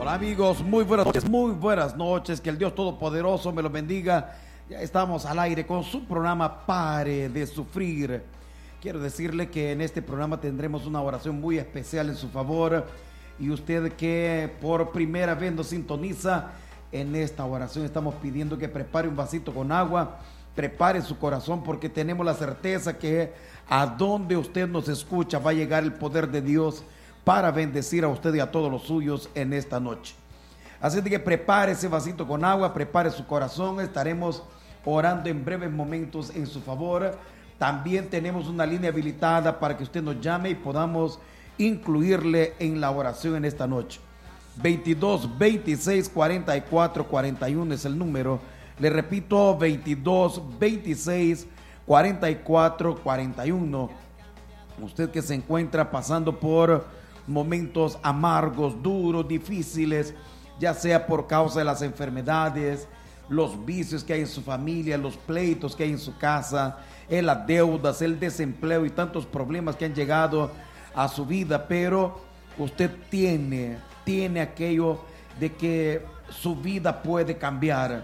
Hola amigos, muy buenas noches, que el Dios Todopoderoso me los bendiga. Ya estamos al aire con su programa Pare de Sufrir. Quiero decirle que en este programa tendremos una oración muy especial en su favor, y usted que por primera vez nos sintoniza, en esta oración estamos pidiendo que prepare un vasito con agua, prepare su corazón, porque tenemos la certeza que a donde usted nos escucha va a llegar el poder de Dios para bendecir a usted y a todos los suyos en esta noche. Así que prepare ese vasito con agua, prepare su corazón, estaremos orando en breves momentos en su favor. También tenemos una línea habilitada para que usted nos llame y podamos incluirle en la oración en esta noche. 22 26 44 41 es el número. Le repito, 22 26 44 41. Usted que se encuentra pasando por momentos amargos, duros, difíciles, ya sea por causa de las enfermedades, los vicios que hay en su familia, los pleitos que hay en su casa, las deudas, el desempleo y tantos problemas que han llegado a su vida, pero usted tiene aquello de que su vida puede cambiar.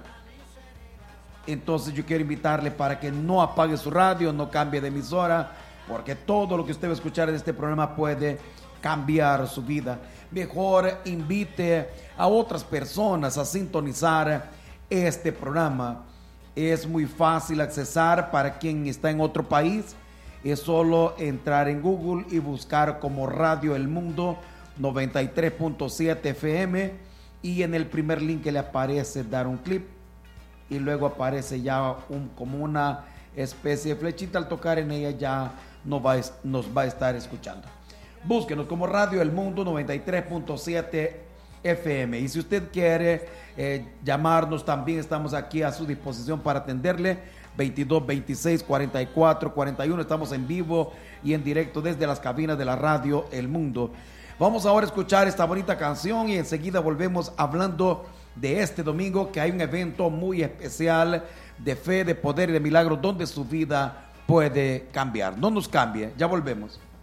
Entonces yo quiero invitarle para que no apague su radio, no cambie de emisora, porque todo lo que usted va a escuchar en este programa puede cambiar su vida. Mejor invite a otras personas a sintonizar este programa. Es muy fácil accesar para quien está en otro país. Es solo entrar en Google y buscar como Radio El Mundo 93.7 FM, y en el primer link que le aparece dar un clic y luego aparece ya como una especie de flechita. Al tocar en ella ya nos va a estar escuchando. Búsquenos como Radio El Mundo 93.7 FM. Y si usted quiere llamarnos, también estamos aquí a su disposición para atenderle. 22 26 44 41. Estamos en vivo y en directo desde las cabinas de la Radio El Mundo. Vamos ahora a escuchar esta bonita canción y enseguida volvemos hablando de este domingo, que hay un evento muy especial de fe, de poder y de milagros donde su vida puede cambiar. No nos cambie, ya volvemos.